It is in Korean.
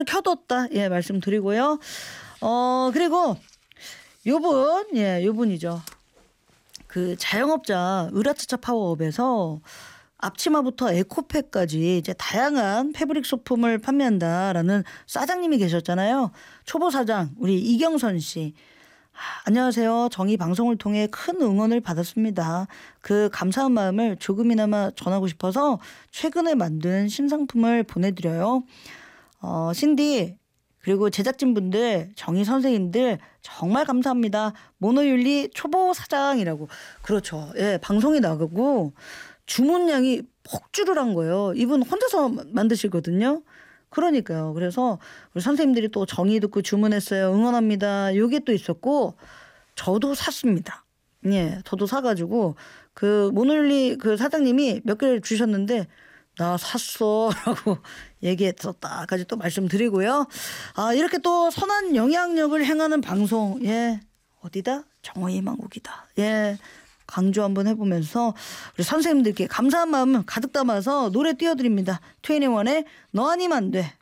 켜뒀다. 예, 말씀드리고요. 그리고 요분이죠. 그 자영업자 으라차차 파워업에서 앞치마부터 에코백까지 이제 다양한 패브릭 소품을 판매한다라는 사장님이 계셨잖아요. 초보 사장 우리 이경선 씨. 안녕하세요. 정의 방송을 통해 큰 응원을 받았습니다. 그 감사한 마음을 조금이나마 전하고 싶어서 최근에 만든 신상품을 보내드려요. 신디 그리고 제작진분들 정의 선생님들 정말 감사합니다. 모노윤리 초보 사장이라고. 그렇죠. 예, 방송에 나가고 주문량이 폭주를 한 거예요. 이분 혼자서 만드시거든요. 그러니까요. 그래서 우리 선생님들이 또 정의 듣고 주문했어요. 응원합니다. 요게 또 있었고 저도 샀습니다. 예, 저도 사가지고 그 모놀리 그 사장님이 몇 개를 주셨는데 나 샀어라고 얘기했었다까지 또 말씀드리고요. 이렇게 또 선한 영향력을 행하는 방송 어디다? 정의희망국이다. 강조 한번 해보면서 우리 선생님들께 감사한 마음 가득 담아서 노래 띄워드립니다. 21의 너 아니면 안 돼.